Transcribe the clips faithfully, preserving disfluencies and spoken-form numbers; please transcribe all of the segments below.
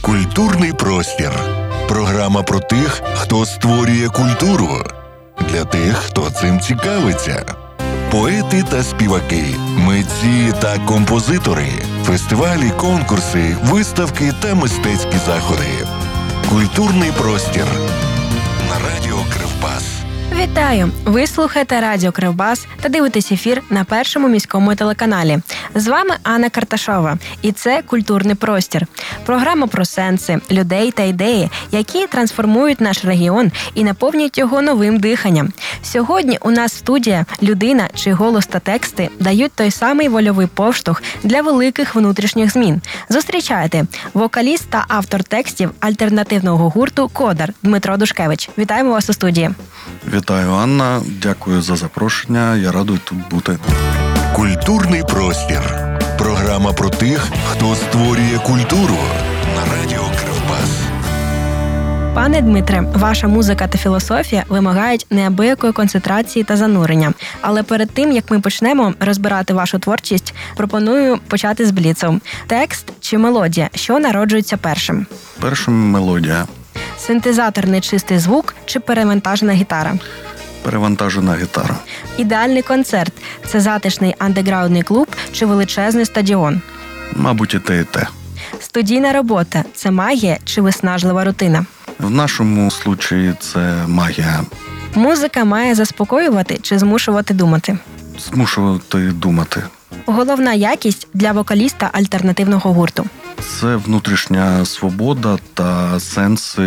Культурний простір. Програма про тих, хто створює культуру. Для тих, хто цим цікавиться. Поети та співаки, митці та композитори, фестивалі, конкурси, виставки та мистецькі заходи. Культурний простір. На радіо Кривбас. Вітаю! Ви слухаєте Радіо Кривбас та дивитесь ефір на Першому міському телеканалі. З вами Анна Карташова, і це «Культурний простір». Програма про сенси, людей та ідеї, які трансформують наш регіон і наповнюють його новим диханням. Сьогодні у нас студія людина, чий голос та тексти дають той самий вольовий поштовх для великих внутрішніх змін. Зустрічайте! Вокаліст та автор текстів альтернативного гурту «Кодар» Дмитро Душкевич. Вітаємо вас у студії! Вітаю, Анна. Дякую за запрошення. Я радий тут бути. Культурний простір. Програма про тих, хто створює культуру. На радіо Кривбас. Пане Дмитре, ваша музика та філософія вимагають неабиякої концентрації та занурення. Але перед тим, як ми почнемо розбирати вашу творчість, пропоную почати з бліцу. Текст чи мелодія? Що народжується першим? Першим мелодія. Синтезаторний чистий звук чи перевантажена гітара? Перевантажена гітара. Ідеальний концерт – це затишний андеграундний клуб чи величезний стадіон? Мабуть, і те, і те. Студійна робота – це магія чи виснажлива рутина? В нашому случаї це магія. Музика має заспокоювати чи змушувати думати? Змушувати думати. Головна якість для вокаліста альтернативного гурту? Це внутрішня свобода та сенси,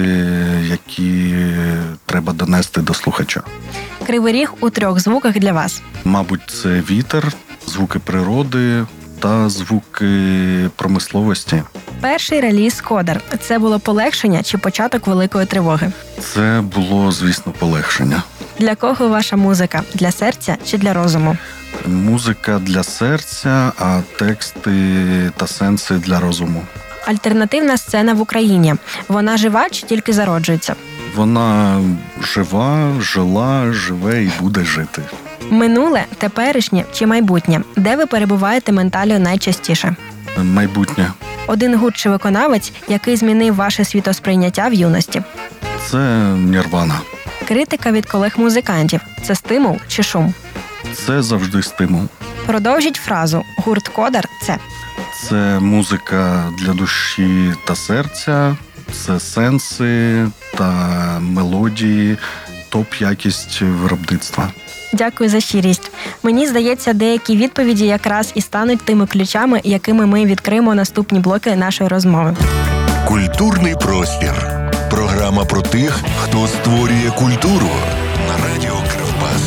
які треба донести до слухача. Кривий Ріг у трьох звуках для вас? Мабуть, це вітер, звуки природи та звуки промисловості. Перший реліз «Кодар» – це було полегшення чи початок великої тривоги? Це було, звісно, полегшення. Для кого ваша музика? Для серця чи для розуму? Музика для серця, а тексти та сенси для розуму. Альтернативна сцена в Україні. Вона жива чи тільки зароджується? Вона жива, жила, живе і буде жити. Минуле, теперішнє чи майбутнє? Де ви перебуваєте ментально найчастіше? Майбутнє. Один гурт чи виконавець, який змінив ваше світосприйняття в юності? Це Нірвана. Критика від колег-музикантів – це стимул чи шум? Це завжди стимул. Продовжіть фразу «Гурт Кодар» – це? Це музика для душі та серця, це сенси та мелодії, топ-якість виробництва. Дякую за щирість. Мені здається, деякі відповіді якраз і стануть тими ключами, якими ми відкриємо наступні блоки нашої розмови. Культурний простір. Програма про тих, хто створює культуру. На радіо Кривбас.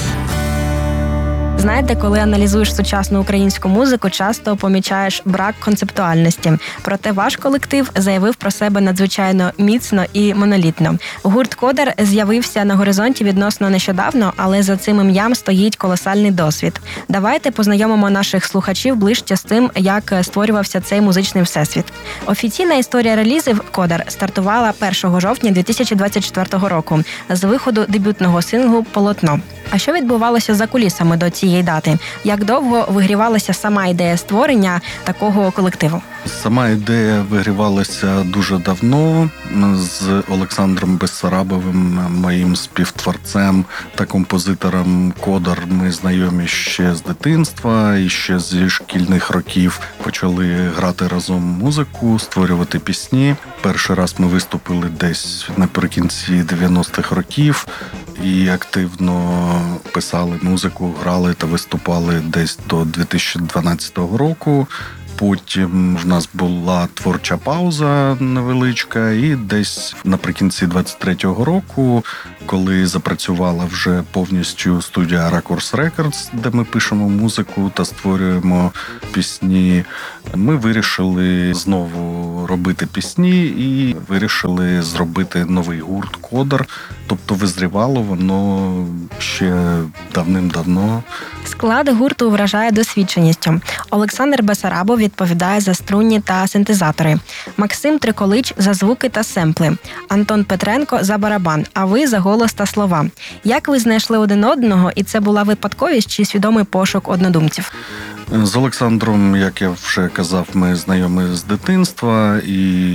Знаєте, коли аналізуєш сучасну українську музику, часто помічаєш брак концептуальності. Проте ваш колектив заявив про себе надзвичайно міцно і монолітно. Гурт «Кодар» з'явився на горизонті відносно нещодавно, але за цим ім'ям стоїть колосальний досвід. Давайте познайомимо наших слухачів ближче з тим, як створювався цей музичний всесвіт. Офіційна історія релізів «Кодар» стартувала першого жовтня дві тисячі двадцять четвертого року з виходу дебютного синглу «Полотно». А що відбувалося за кулісами до цієї дати? Як довго вигрівалася сама ідея створення такого колективу? Сама ідея вигрівалася дуже давно. З Олександром Бессарабовим, моїм співтворцем та композитором «Кодар» ми знайомі ще з дитинства і ще зі шкільних років. Почали грати разом музику, створювати пісні. Перший раз ми виступили десь наприкінці дев'яностих років і активно писали музику, грали та виступали десь до дві тисячі дванадцятого року. Потім в нас була творча пауза невеличка, і десь наприкінці двадцять третього року, коли запрацювала вже повністю студія Ракурс Рекордс, де ми пишемо музику та створюємо пісні, ми вирішили знову робити пісні і вирішили зробити новий гурт «Кодар». Тобто визрівало воно ще давним-давно. Склад гурту вражає досвідченістю. Олександр Бессарабов відповідає за струнні та синтезатори. Максим Триколич за звуки та семпли. Антон Петренко за барабан, а ви за голос та слова. Як ви знайшли один одного, і це була випадковість чи свідомий пошук однодумців? З Олександром, як я вже казав, ми знайомі з дитинства, і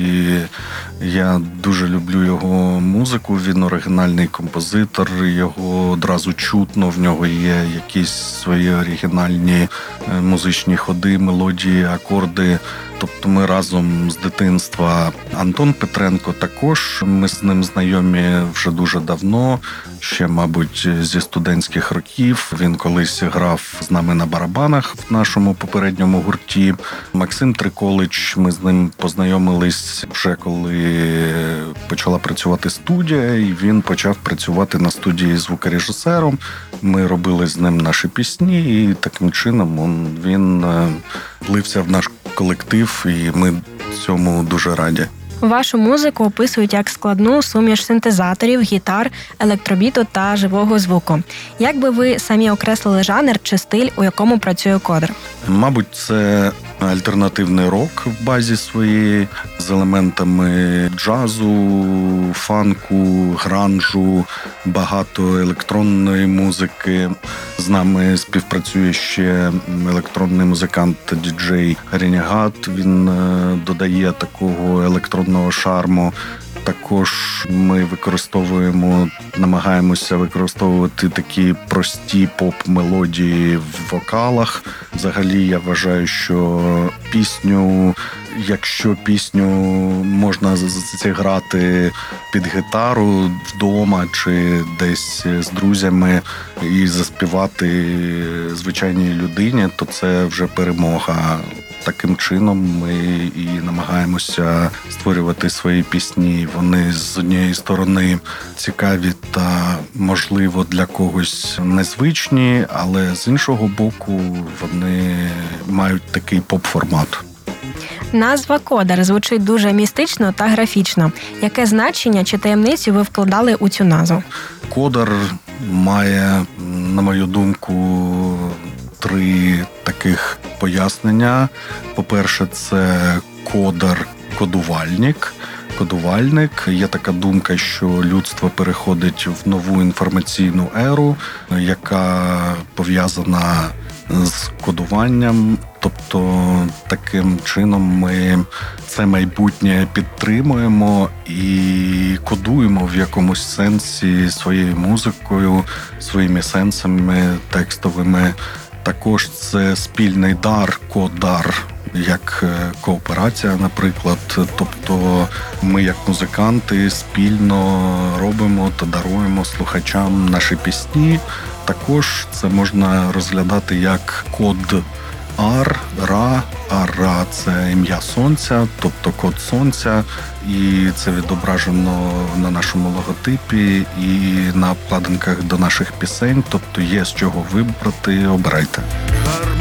я дуже люблю його музику. Він оригінальний композитор, його одразу чутно, в нього є якісь свої оригінальні музичні ходи, мелодії, акорди. Тобто ми разом з дитинства. Антон Петренко також, ми з ним знайомі вже дуже давно, ще, мабуть, зі студентських років. Він колись грав з нами на барабанах в нашому попередньому гурті. Максим Триколич, ми з ним познайомились вже коли почала працювати студія, і він почав працювати на студії звукорежисером. Ми робили з ним наші пісні, і таким чином він влився в наш колектив, і ми цьому дуже раді. Вашу музику описують як складну суміш синтезаторів, гітар, електробіту та живого звуку. Як би ви самі окреслили жанр чи стиль, у якому працює Кодер? Мабуть, це альтернативний рок в базі своєї, з елементами джазу, фанку, гранжу, багато електронної музики. З нами співпрацює ще електронний музикант діджей Ренегат. Він додає такого електронного шарму. Також ми використовуємо, намагаємося використовувати такі прості поп-мелодії в вокалах. Взагалі, я вважаю, що пісню, якщо пісню можна зіграти під гітару вдома чи десь з друзями і заспівати звичайній людині, то це вже перемога. Таким чином ми і намагаємося створювати свої пісні. Вони з однієї сторони цікаві та, можливо, для когось незвичні, але з іншого боку вони мають такий поп-формат. Назва Кодер звучить дуже містично та графічно. Яке значення чи таємницю ви вкладали у цю назву? Кодер має, на мою думку, три таких пояснення. По-перше, це кодер, кодувальник. Кодувальник. Є така думка, що людство переходить в нову інформаційну еру, яка пов'язана з кодуванням. Тобто таким чином ми це майбутнє підтримуємо і кодуємо в якомусь сенсі своєю музикою, своїми сенсами текстовими. Також це спільний дар, кодар, як кооперація, наприклад. Тобто ми, як музиканти, спільно робимо та даруємо слухачам наші пісні. Також це можна розглядати як код Ар, Ра, Ара – це ім'я сонця, тобто код сонця, і це відображено на нашому логотипі і на обкладинках до наших пісень, тобто є з чого вибрати, обирайте.